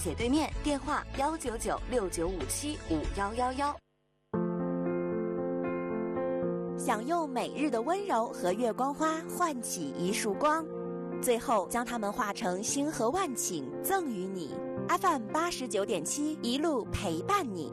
斜对面，电话19969575111。享用每日的温柔和月光花唤起一束光，最后将它们化成星河万顷赠予你。FM 89.7一路陪伴你。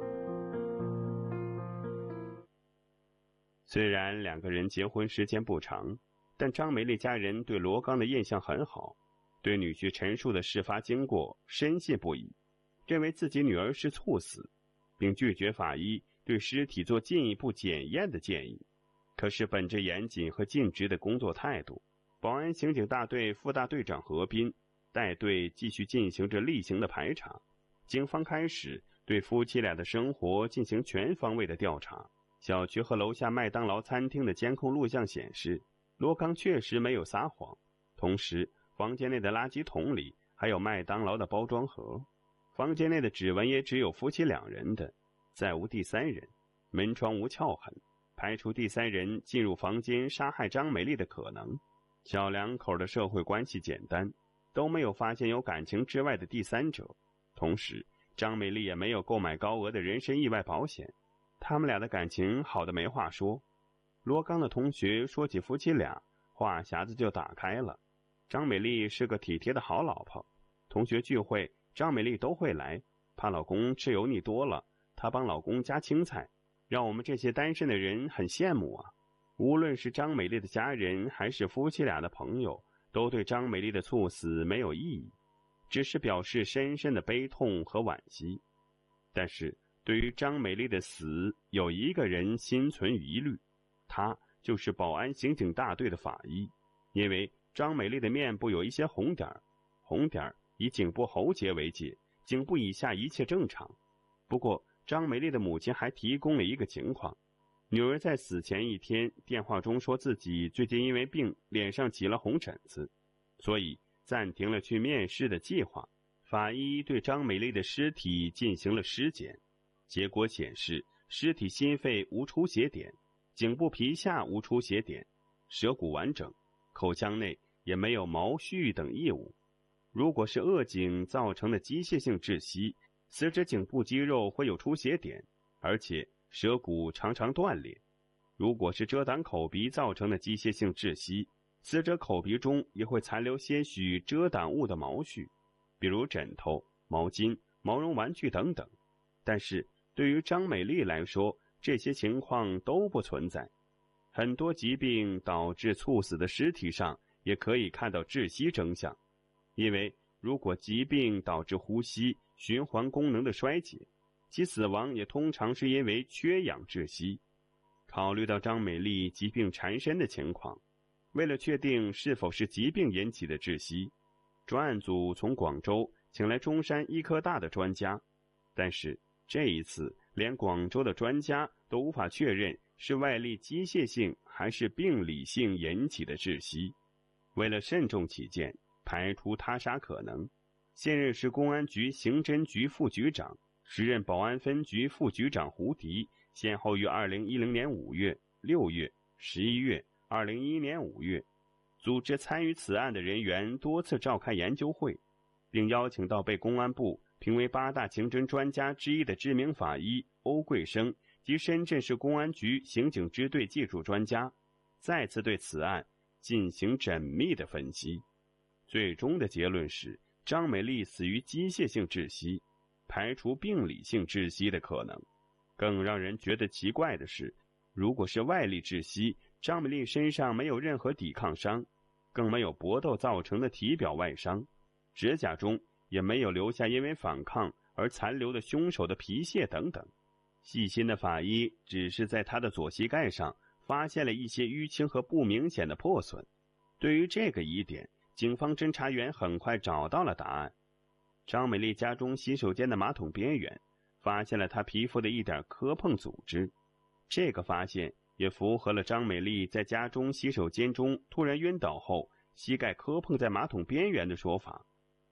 虽然两个人结婚时间不长，但张美丽家人对罗刚的印象很好，对女婿陈述的事发经过深信不疑，认为自己女儿是猝死，并拒绝法医对尸体做进一步检验的建议。可是本着严谨和尽职的工作态度，保安刑警大队副大队长何斌带队继续进行着例行的排查。警方开始对夫妻俩的生活进行全方位的调查。小区和楼下麦当劳餐厅的监控录像显示，罗刚确实没有撒谎，同时房间内的垃圾桶里还有麦当劳的包装盒，房间内的指纹也只有夫妻两人的，再无第三人，门窗无撬痕，排除第三人进入房间杀害张美丽的可能。小两口的社会关系简单，都没有发现有感情之外的第三者，同时张美丽也没有购买高额的人身意外保险，他们俩的感情好得没话说。罗刚的同学说起夫妻俩，话匣子就打开了。张美丽是个体贴的好老婆，同学聚会张美丽都会来，怕老公吃油腻多了，她帮老公加青菜，让我们这些单身的人很羡慕啊。无论是张美丽的家人还是夫妻俩的朋友，都对张美丽的猝死没有异议，只是表示深深的悲痛和惋惜。但是对于张美丽的死，有一个人心存疑虑，他就是保安刑警大队的法医。因为张美丽的面部有一些红点，红点以颈部喉结为界，颈部以下一切正常。不过张美丽的母亲还提供了一个情况，女儿在死前一天电话中说自己最近因为病脸上起了红疹子，所以暂停了去面试的计划。法医对张美丽的尸体进行了尸检，结果显示尸体心肺无出血点，颈部皮下无出血点，舌骨完整，口腔内也没有毛絮等异物。如果是扼颈造成的机械性窒息，死者颈部肌肉会有出血点，而且舌骨常常断裂。如果是遮挡口鼻造成的机械性窒息，死者口鼻中也会残留些许遮挡物的毛絮，比如枕头、毛巾、毛绒玩具等等。但是对于张美丽来说，这些情况都不存在。很多疾病导致猝死的尸体上也可以看到窒息征象，因为如果疾病导致呼吸、循环功能的衰竭，其死亡也通常是因为缺氧窒息。考虑到张美丽疾病缠身的情况，为了确定是否是疾病引起的窒息，专案组从广州请来中山医科大的专家，但是这一次连广州的专家都无法确认是外力机械性还是病理性引起的窒息。为了慎重起见，排除他杀可能，现任市公安局刑侦局副局长、时任保安分局副局长胡迪先后于2010年5月、6月、11月、2011年5月组织参与此案的人员多次召开研究会，并邀请到被公安部评为8大刑侦专家之一的知名法医欧桂生及深圳市公安局刑警支队技术专家，再次对此案进行缜密的分析。最终的结论是，张美丽死于机械性窒息，排除病理性窒息的可能。更让人觉得奇怪的是，如果是外力窒息，张美丽身上没有任何抵抗伤，更没有搏斗造成的体表外伤，指甲中也没有留下因为反抗而残留的凶手的皮屑等等。细心的法医只是在她的左膝盖上发现了一些淤青和不明显的破损。对于这个疑点，警方侦查员很快找到了答案。张美丽家中洗手间的马桶边缘发现了她皮肤的一点磕碰组织，这个发现也符合了张美丽在家中洗手间中突然晕倒后膝盖磕碰在马桶边缘的说法。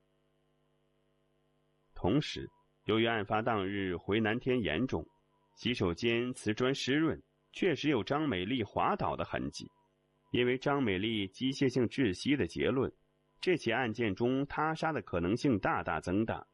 同时，由于案发当日回南天严重，洗手间瓷砖湿润，确实有张美丽滑倒的痕迹。因为张美丽机械性窒息的结论，这起案件中他杀的可能性大大增大。